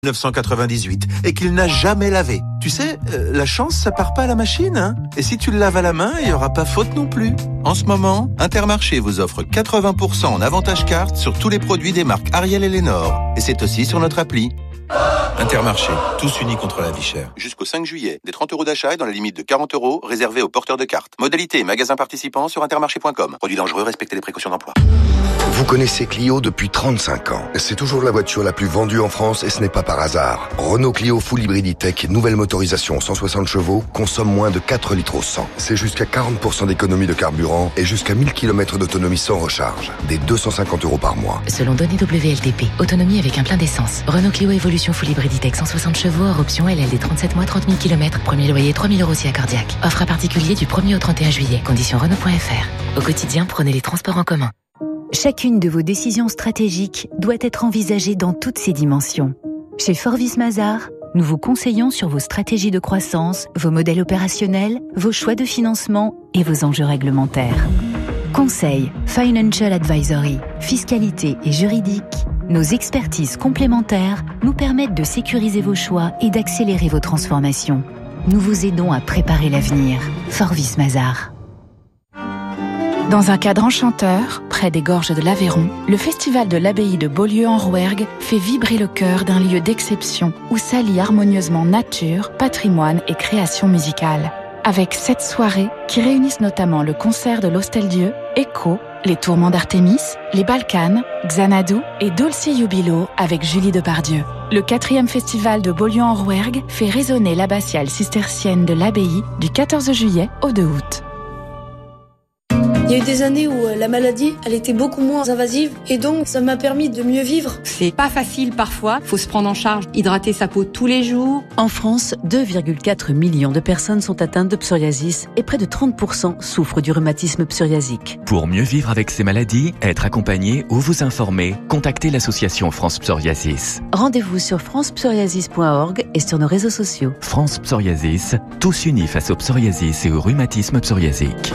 1998 et qu'il n'a jamais lavé. Tu sais, la chance, ça part pas à la machine, hein. Et si tu le laves à la main, il y aura pas faute non plus. En ce moment, Intermarché vous offre 80% en avantage carte sur tous les produits des marques Ariel et Lénore. Et c'est aussi sur notre appli. Intermarché, tous unis contre la vie chère. Jusqu'au 5 juillet, des 30 € d'achat et dans la limite de 40 € réservés aux porteurs de cartes. Modalité et magasins participants sur intermarché.com. Produits dangereux, respectez les précautions d'emploi. Vous connaissez Clio depuis 35 ans. C'est toujours la voiture la plus vendue en France et ce n'est pas par hasard. Renault Clio Full Hybrid E-Tech, nouvelle motorisation 160 chevaux, consomme moins de 4 litres au 100. C'est jusqu'à 40% d'économie de carburant et jusqu'à 1000 km d'autonomie sans recharge. Des 250 € par mois. Selon données WLTP, autonomie avec un plein d'essence. Renault Clio Evolution Full Hybrid E-Tech 160 chevaux, hors option LLD 37 mois, 30 000 km. Premier loyer 3 000 € si accordiaque. Offre à particulier du 1er au 31 juillet. Conditions Renault.fr. Au quotidien, prenez les transports en commun. Chacune de vos décisions stratégiques doit être envisagée dans toutes ses dimensions. Chez Forvis Mazars, nous vous conseillons sur vos stratégies de croissance, vos modèles opérationnels, vos choix de financement et vos enjeux réglementaires. Conseil, Financial Advisory, fiscalité et juridique, nos expertises complémentaires nous permettent de sécuriser vos choix et d'accélérer vos transformations. Nous vous aidons à préparer l'avenir. Forvis Mazars. Dans un cadre enchanteur, près des gorges de l'Aveyron, le festival de l'abbaye de Beaulieu-en-Rouergue fait vibrer le cœur d'un lieu d'exception où s'allient harmonieusement nature, patrimoine et création musicale. Avec 7 soirées qui réunissent notamment le concert de l'Hostel-Dieu, Echo, les Tourments d'Artémis, les Balkans, Xanadu et Dulci Jubilo avec Julie Depardieu. Le 4e festival de Beaulieu-en-Rouergue fait résonner l'abbatiale cistercienne de l'abbaye du 14 juillet au 2 août. Il y a eu des années où la maladie, elle était beaucoup moins invasive et donc ça m'a permis de mieux vivre. C'est pas facile parfois, faut se prendre en charge, hydrater sa peau tous les jours. En France, 2,4 millions de personnes sont atteintes de psoriasis et près de 30% souffrent du rhumatisme psoriasique. Pour mieux vivre avec ces maladies, être accompagné ou vous informer, contactez l'association France Psoriasis. Rendez-vous sur francepsoriasis.org et sur nos réseaux sociaux. France Psoriasis, tous unis face au psoriasis et au rhumatisme psoriasique.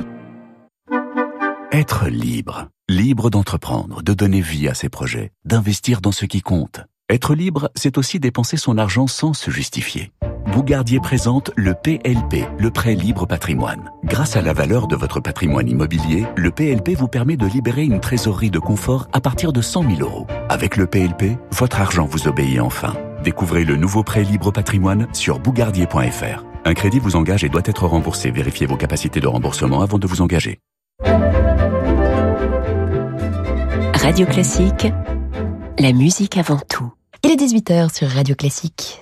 Être libre. Libre d'entreprendre, de donner vie à ses projets, d'investir dans ce qui compte. Être libre, c'est aussi dépenser son argent sans se justifier. Bougardier présente le PLP, le prêt libre patrimoine. Grâce à la valeur de votre patrimoine immobilier, le PLP vous permet de libérer une trésorerie de confort à partir de 100 000 €. Avec le PLP, votre argent vous obéit enfin. Découvrez le nouveau prêt libre patrimoine sur bougardier.fr. Un crédit vous engage et doit être remboursé. Vérifiez vos capacités de remboursement avant de vous engager. Radio Classique, la musique avant tout. Il est 18h sur Radio Classique.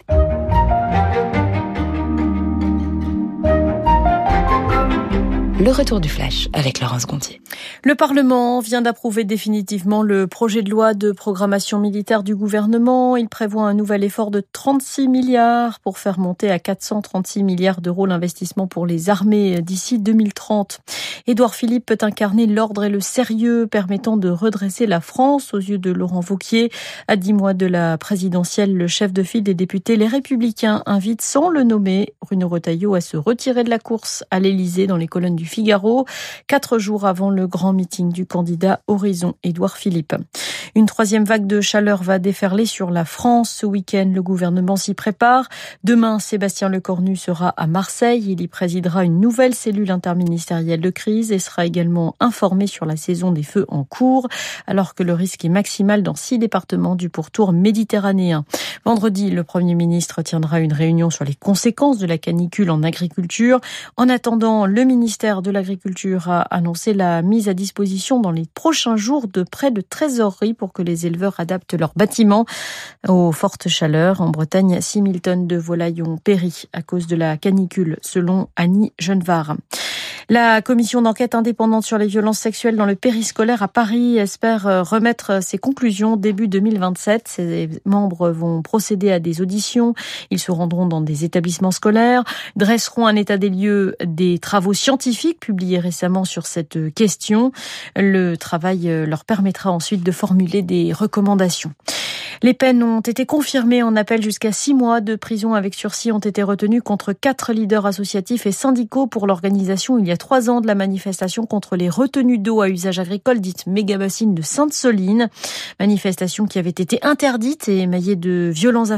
Le retour du Flash avec Laurence Gontier. Le Parlement vient d'approuver définitivement le projet de loi de programmation militaire du gouvernement. Il prévoit un nouvel effort de 36 milliards pour faire monter à 436 milliards d'euros l'investissement pour les armées d'ici 2030. Édouard Philippe peut incarner l'ordre et le sérieux permettant de redresser la France aux yeux de Laurent Wauquiez. À 10 mois de la présidentielle, le chef de file des députés Les Républicains invite sans le nommer Bruno Retailleau à se retirer de la course à l'Élysée dans les colonnes du Figaro, 4 jours avant le grand meeting du candidat Horizon, Édouard Philippe. Une 3e vague de chaleur va déferler sur la France ce week-end. Le gouvernement s'y prépare. Demain, Sébastien Lecornu sera à Marseille. Il y présidera une nouvelle cellule interministérielle de crise et sera également informé sur la saison des feux en cours, alors que le risque est maximal dans 6 départements du pourtour méditerranéen. Vendredi, le Premier ministre tiendra une réunion sur les conséquences de la canicule en agriculture. En attendant, le ministère de l'Agriculture a annoncé la mise à disposition dans les prochains jours de prêts de trésorerie pour que les éleveurs adaptent leurs bâtiments aux fortes chaleurs. En Bretagne, 6 000 tonnes de volailles ont péri à cause de la canicule, selon Annie Genevard. La commission d'enquête indépendante sur les violences sexuelles dans le périscolaire à Paris espère remettre ses conclusions début 2027. Ses membres vont procéder à des auditions. Ils se rendront dans des établissements scolaires, dresseront un état des lieux des travaux scientifiques publiés récemment sur cette question. Le travail leur permettra ensuite de formuler des recommandations. Les peines ont été confirmées en appel. Jusqu'à 6 mois de prison avec sursis ont été retenus contre 4 leaders associatifs et syndicaux pour l'organisation il y a 3 ans de la manifestation contre les retenues d'eau à usage agricole dite méga-bassine de Sainte-Soline. Manifestation qui avait été interdite et émaillée de violents affrontements